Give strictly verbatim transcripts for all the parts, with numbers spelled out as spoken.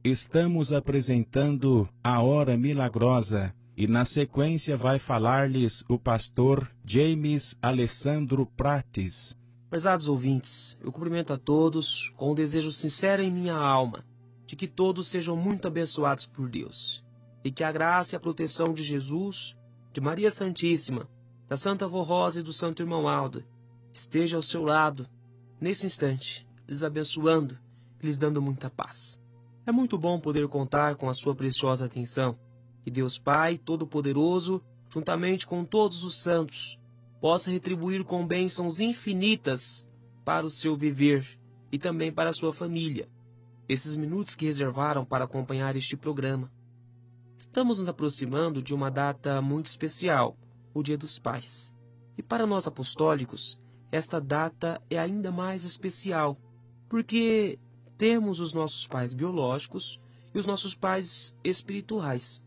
estamos apresentando a Hora Milagrosa e na sequência vai falar-lhes o pastor James Alessandro Prates. Prezados ouvintes, eu cumprimento a todos com um desejo sincero em minha alma de que todos sejam muito abençoados por Deus e que a graça e a proteção de Jesus, de Maria Santíssima, da Santa Avó Rosa e do Santo Irmão Aldo esteja ao seu lado nesse instante, lhes abençoando e lhes dando muita paz. É muito bom poder contar com a sua preciosa atenção. Que Deus Pai Todo-Poderoso, juntamente com todos os santos, possa retribuir com bênçãos infinitas para o seu viver e também para a sua família, esses minutos que reservaram para acompanhar este programa. Estamos nos aproximando de uma data muito especial, o Dia dos Pais. E para nós apostólicos, esta data é ainda mais especial, porque temos os nossos pais biológicos e os nossos pais espirituais.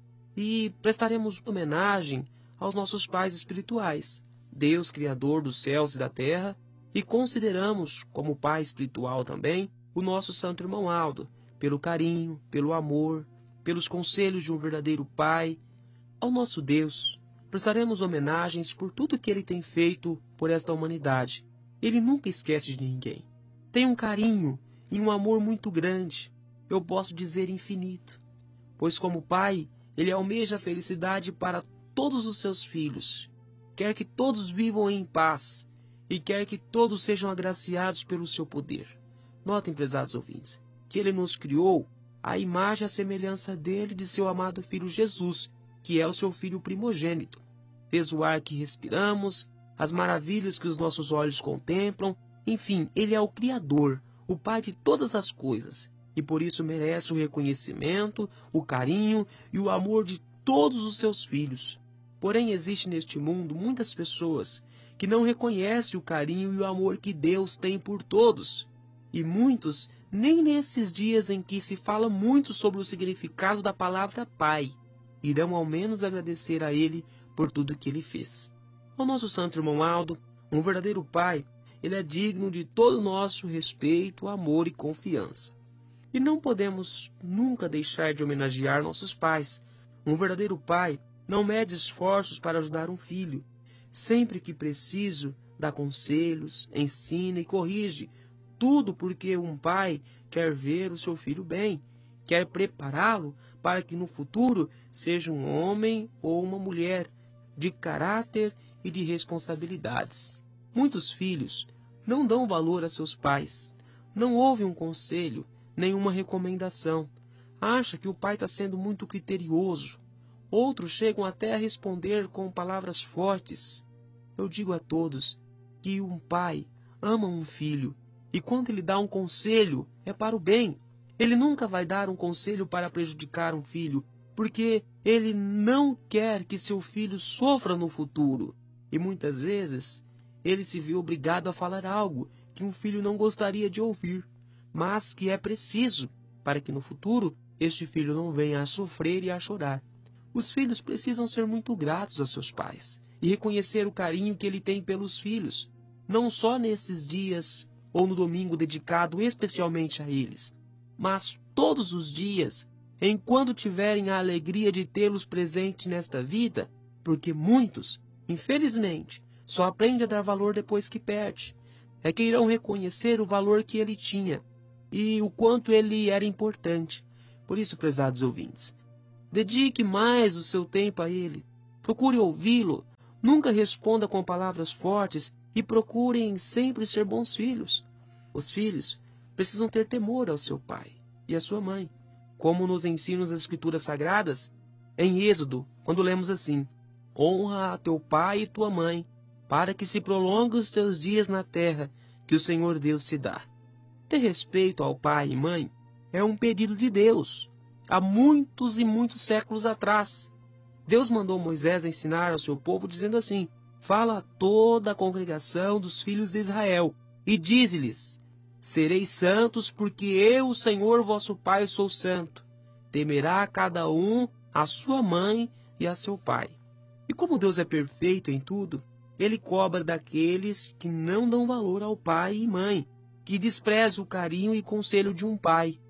E prestaremos homenagem aos nossos pais espirituais, Deus, Criador dos céus e da terra, e consideramos como pai espiritual também o nosso Santo Irmão Aldo, pelo carinho, pelo amor, pelos conselhos de um verdadeiro pai. Ao nosso Deus, prestaremos homenagens por tudo que Ele tem feito por esta humanidade. Ele nunca esquece de ninguém. Tem um carinho e um amor muito grande, eu posso dizer infinito, pois como pai, Ele almeja a felicidade para todos os seus filhos, quer que todos vivam em paz e quer que todos sejam agraciados pelo seu poder. Notem, prezados ouvintes, que Ele nos criou à imagem e à semelhança dele e de seu amado Filho Jesus, que é o seu Filho primogênito. Fez o ar que respiramos, as maravilhas que os nossos olhos contemplam, enfim, Ele é o Criador, o Pai de todas as coisas, e por isso merece o reconhecimento, o carinho e o amor de todos os seus filhos. Porém, existe neste mundo muitas pessoas que não reconhecem o carinho e o amor que Deus tem por todos. E muitos, nem nesses dias em que se fala muito sobre o significado da palavra Pai, irão ao menos agradecer a Ele por tudo que Ele fez. Ao nosso Santo Irmão Aldo, um verdadeiro Pai, Ele é digno de todo o nosso respeito, amor e confiança. E não podemos nunca deixar de homenagear nossos pais. Um verdadeiro pai não mede esforços para ajudar um filho. Sempre que preciso, dá conselhos, ensina e corrige. Tudo porque um pai quer ver o seu filho bem, quer prepará-lo para que no futuro seja um homem ou uma mulher de caráter e de responsabilidades. Muitos filhos não dão valor a seus pais, não ouvem um conselho, nenhuma recomendação. Acha que o pai está sendo muito criterioso. Outros chegam até a responder com palavras fortes. Eu digo a todos que um pai ama um filho e quando ele dá um conselho é para o bem. Ele nunca vai dar um conselho para prejudicar um filho, porque ele não quer que seu filho sofra no futuro. E muitas vezes ele se vê obrigado a falar algo que um filho não gostaria de ouvir, mas que é preciso para que no futuro este filho não venha a sofrer e a chorar. Os filhos precisam ser muito gratos a seus pais e reconhecer o carinho que ele tem pelos filhos, não só nesses dias ou no domingo dedicado especialmente a eles, mas todos os dias, enquanto tiverem a alegria de tê-los presente nesta vida, porque muitos, infelizmente, só aprendem a dar valor depois que perde. É que irão reconhecer o valor que ele tinha e o quanto ele era importante. Por isso, prezados ouvintes, dedique mais o seu tempo a ele. Procure ouvi-lo. Nunca responda com palavras fortes e procurem sempre ser bons filhos. Os filhos precisam ter temor ao seu pai e à sua mãe, como nos ensinam as Escrituras Sagradas, em Êxodo, quando lemos assim: honra a teu pai e tua mãe, para que se prolongue os teus dias na terra que o Senhor Deus te dá. Ter respeito ao pai e mãe é um pedido de Deus, há muitos e muitos séculos atrás. Deus mandou Moisés ensinar ao seu povo, dizendo assim: fala a toda a congregação dos filhos de Israel, e dize-lhes: sereis santos, porque eu, o Senhor vosso Pai, sou santo. Temerá cada um a sua mãe e a seu pai. E como Deus é perfeito em tudo, Ele cobra daqueles que não dão valor ao pai e mãe, que desprezam o carinho e conselho de um pai.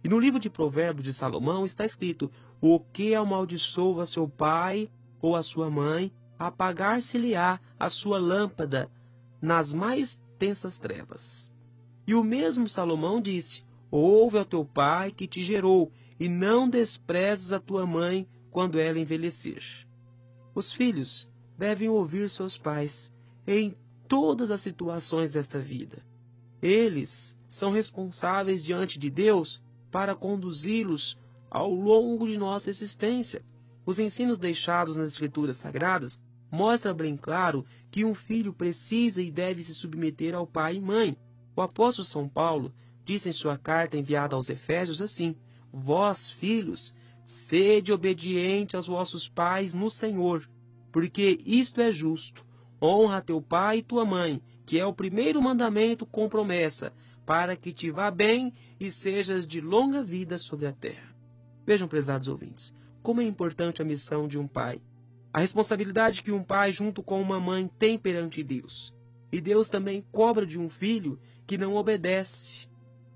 E no livro de Provérbios de Salomão está escrito: o que amaldiçoa seu pai ou a sua mãe, apagar-se-lhe-á a sua lâmpada nas mais tensas trevas. E o mesmo Salomão disse: ouve ao teu pai que te gerou, e não desprezes a tua mãe quando ela envelhecer. Os filhos devem ouvir seus pais em todas as situações desta vida. Eles são responsáveis diante de Deus para conduzi-los ao longo de nossa existência. Os ensinos deixados nas Escrituras Sagradas mostram bem claro que um filho precisa e deve se submeter ao pai e mãe. O apóstolo São Paulo disse em sua carta enviada aos Efésios assim: vós, filhos, sede obediente aos vossos pais no Senhor, porque isto é justo. Honra teu pai e tua mãe, que é o primeiro mandamento com promessa, para que te vá bem e sejas de longa vida sobre a terra. Vejam, prezados ouvintes, como é importante a missão de um pai. A responsabilidade que um pai junto com uma mãe tem perante Deus. E Deus também cobra de um filho que não obedece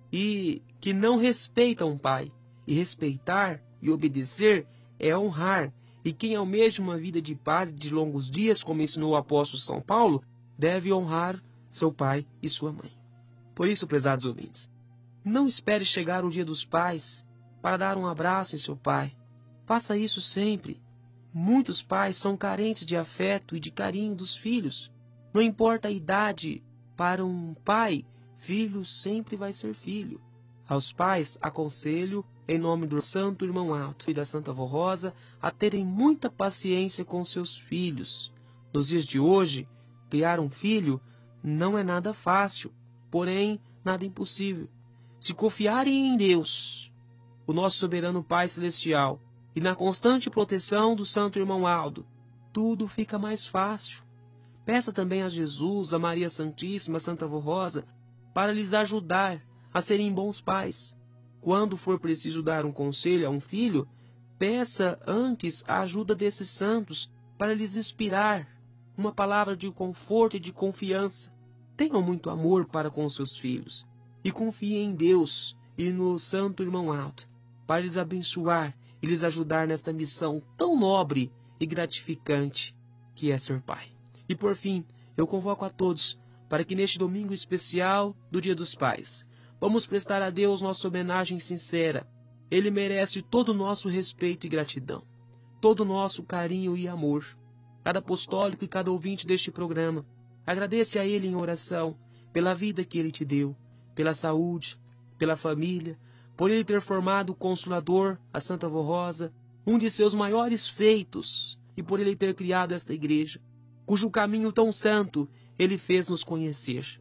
e que não respeita um pai. E respeitar e obedecer é honrar. E quem almeja uma vida de paz e de longos dias, como ensinou o apóstolo São Paulo, deve honrar seu pai e sua mãe. Por isso, prezados ouvintes, não espere chegar o dia dos pais para dar um abraço em seu pai. Faça isso sempre. Muitos pais são carentes de afeto e de carinho dos filhos. Não importa a idade, para um pai, filho sempre vai ser filho. Aos pais, aconselho, em nome do Santo Irmão Alto e da Santa Vó Rosa, a terem muita paciência com seus filhos. Nos dias de hoje, criar um filho não é nada fácil, porém nada impossível. Se confiarem em Deus, o nosso soberano Pai Celestial, e na constante proteção do Santo Irmão Aldo, tudo fica mais fácil. Peça também a Jesus, a Maria Santíssima, a Santa Vó Rosa, para lhes ajudar a serem bons pais. Quando for preciso dar um conselho a um filho, peça antes a ajuda desses santos para lhes inspirar uma palavra de conforto e de confiança. Tenham muito amor para com seus filhos e confiem em Deus e no Santo Irmão Alto para lhes abençoar e lhes ajudar nesta missão tão nobre e gratificante que é ser pai. E por fim, eu convoco a todos para que neste domingo especial do Dia dos Pais, vamos prestar a Deus nossa homenagem sincera. Ele merece todo o nosso respeito e gratidão, todo o nosso carinho e amor. Cada apostólico e cada ouvinte deste programa, agradece a Ele em oração pela vida que Ele te deu, pela saúde, pela família, por Ele ter formado o Consolador, a Santa Vó Rosa, um de seus maiores feitos, e por Ele ter criado esta igreja, cujo caminho tão santo Ele fez nos conhecer.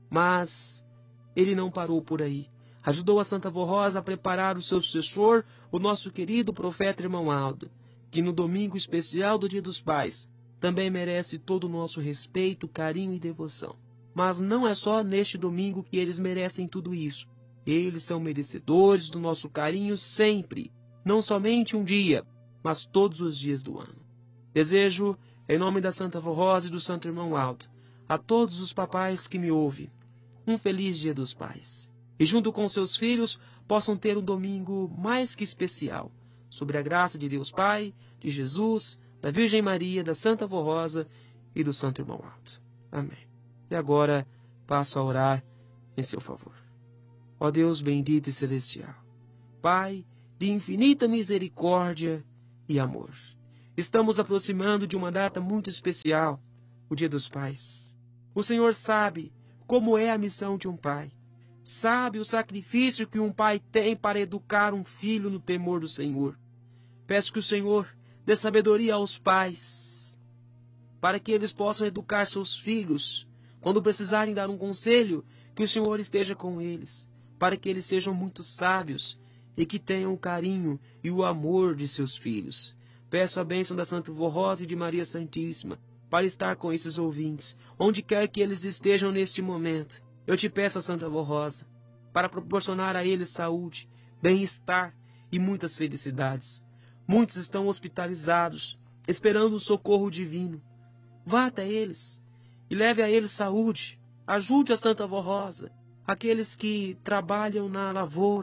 Mas Ele não parou por aí. Ajudou a Santa Vó Rosa a preparar o seu sucessor, o nosso querido profeta Irmão Aldo, que no domingo especial do Dia dos Pais também merece todo o nosso respeito, carinho e devoção. Mas não é só neste domingo que eles merecem tudo isso. Eles são merecedores do nosso carinho sempre, não somente um dia, mas todos os dias do ano. Desejo, em nome da Santa Vó Rosa e do Santo Irmão Aldo, a todos os papais que me ouvem, um feliz Dia dos Pais. E junto com seus filhos possam ter um domingo mais que especial, sobre a graça de Deus Pai, de Jesus, da Virgem Maria, da Santa Vó Rosa e do Santo Irmão Aldo. Amém. E agora passo a orar em seu favor. Ó Deus bendito e celestial, Pai de infinita misericórdia e amor, estamos aproximando de uma data muito especial, o Dia dos Pais. O Senhor sabe como é a missão de um pai. Sabe o sacrifício que um pai tem para educar um filho no temor do Senhor. Peço que o Senhor dê sabedoria aos pais, para que eles possam educar seus filhos. Quando precisarem dar um conselho, que o Senhor esteja com eles, para que eles sejam muito sábios e que tenham o carinho e o amor de seus filhos. Peço a bênção da Santa Vó Rosa e de Maria Santíssima, para estar com esses ouvintes, onde quer que eles estejam neste momento. Eu te peço, Santa Vó Rosa, para proporcionar a eles saúde, bem-estar e muitas felicidades. Muitos estão hospitalizados, esperando o socorro divino. Vá até eles e leve a eles saúde. Ajude a Santa Vó Rosa, aqueles que trabalham na lavoura,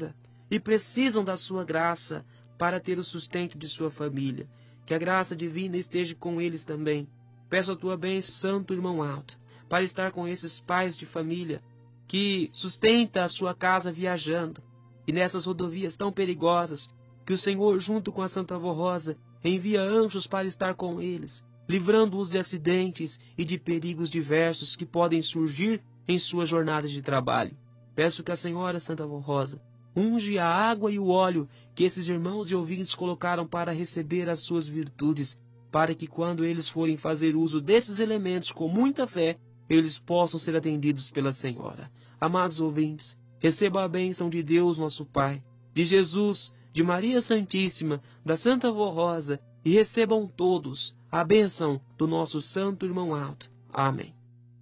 e precisam da sua graça para ter o sustento de sua família. Que a graça divina esteja com eles também. Peço a tua bênção, Santo Irmão Alto, para estar com esses pais de família que sustenta a sua casa viajando, e nessas rodovias tão perigosas, que o Senhor, junto com a Santa Avó Rosa, envia anjos para estar com eles, livrando-os de acidentes e de perigos diversos que podem surgir em suas jornadas de trabalho. Peço que a Senhora, Santa Avó Rosa, unge a água e o óleo que esses irmãos e ouvintes colocaram para receber as suas virtudes, para que quando eles forem fazer uso desses elementos com muita fé, eles possam ser atendidos pela Senhora. Amados ouvintes, receba a bênção de Deus, nosso Pai, de Jesus, de Maria Santíssima, da Santa Avó Rosa, e recebam todos a bênção do nosso Santo Irmão Alto. Amém.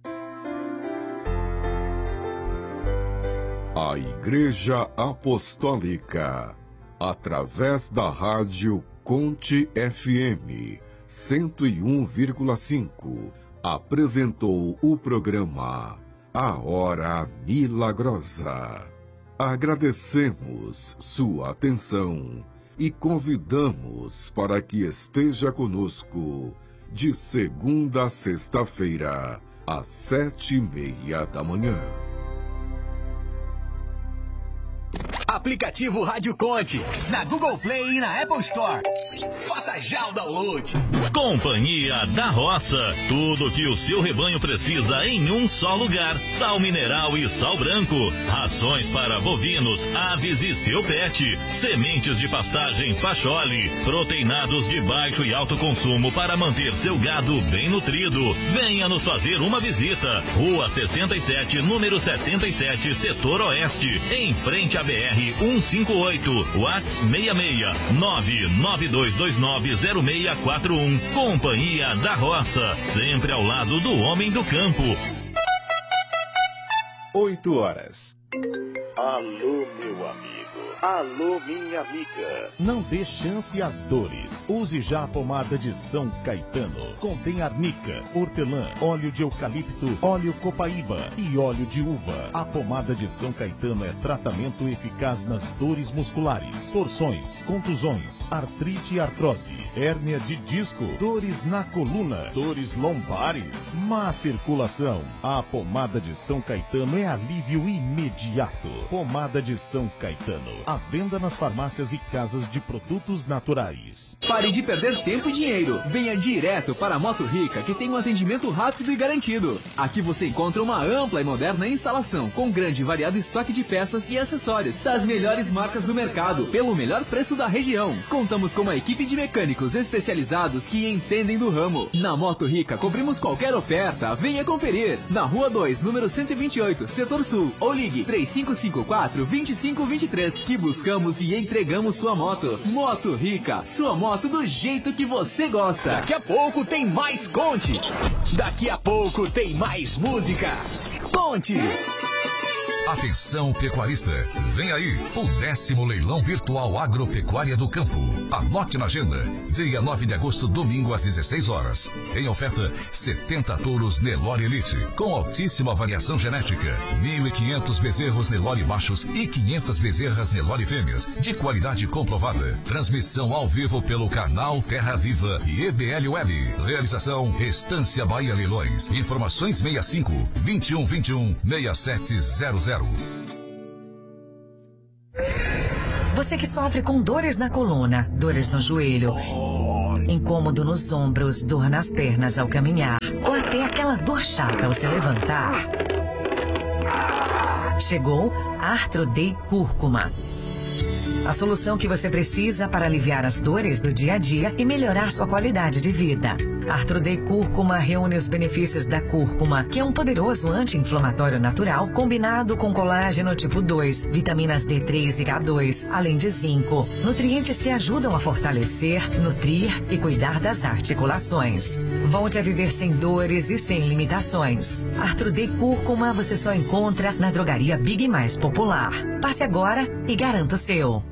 A Igreja Apostólica, através da rádio Conte F M cento e um vírgula cinco, apresentou o programa A Hora Milagrosa. Agradecemos sua atenção e convidamos para que esteja conosco de segunda a sexta-feira, às sete e meia da manhã. Aplicativo Rádio Conte, na Google Play e na Apple Store. Faça já o download. Companhia da Roça. Tudo que o seu rebanho precisa em um só lugar. Sal mineral e sal branco. Rações para bovinos, aves e seu pet. Sementes de pastagem Fachole. Proteinados de baixo e alto consumo para manter seu gado bem nutrido. Venha nos fazer uma visita. Rua sessenta e sete, número setenta e sete, Setor Oeste. Em frente à B R cento e cinquenta e oito, WhatsApp seis seis nove nove dois dois nove zero seis quatro um. Companhia da Roça, sempre ao lado do homem do campo. Oito horas. Alô, meu amigo. Alô, minha amiga. Não dê chance às dores. Use já a pomada de São Caetano. Contém arnica, hortelã, óleo de eucalipto, óleo copaíba e óleo de uva. A pomada de São Caetano é tratamento eficaz nas dores musculares, torções, contusões, artrite e artrose, hérnia de disco, dores na coluna, dores lombares, má circulação. A pomada de São Caetano é alívio imediato. Pomada de São Caetano. À venda nas farmácias e casas de produtos naturais. Pare de perder tempo e dinheiro. Venha direto para a Moto Rica, que tem um atendimento rápido e garantido. Aqui você encontra uma ampla e moderna instalação, com grande e variado estoque de peças e acessórios das melhores marcas do mercado, pelo melhor preço da região. Contamos com uma equipe de mecânicos especializados que entendem do ramo. Na Moto Rica, cobrimos qualquer oferta. Venha conferir. Na Rua dois, número cento e vinte e oito, Setor Sul. Ou ligue três cinco cinco quatro, dois cinco dois três, que buscamos e entregamos sua moto. Moto Rica, sua moto do jeito que você gosta. Daqui a pouco tem mais Conte. Daqui a pouco tem mais música. Conte. Atenção pecuarista, vem aí o décimo leilão virtual agropecuária do campo. Anote na agenda, dia nove de agosto, domingo às dezesseis horas. Em oferta, setenta touros Nelore Elite, com altíssima variação genética, mil e quinhentos bezerros Nelore machos e quinhentas bezerras Nelore fêmeas, de qualidade comprovada. Transmissão ao vivo pelo canal Terra Viva e E B L Web. Realização Estância Bahia Leilões. Informações seis cinco, vinte e um vinte e um, seis sete zero zero. Você que sofre com dores na coluna, dores no joelho, incômodo nos ombros, dor nas pernas ao caminhar, ou até aquela dor chata ao se levantar. Chegou Arthrodey Cúrcuma. A solução que você precisa para aliviar as dores do dia a dia e melhorar sua qualidade de vida. Arthrodey Cúrcuma reúne os benefícios da cúrcuma, que é um poderoso anti-inflamatório natural combinado com colágeno tipo dois, vitaminas D três e K dois, além de zinco, nutrientes que ajudam a fortalecer, nutrir e cuidar das articulações. Volte a viver sem dores e sem limitações. Arthrodey Cúrcuma você só encontra na drogaria Big Mais Popular. Passe agora e garanta o seu.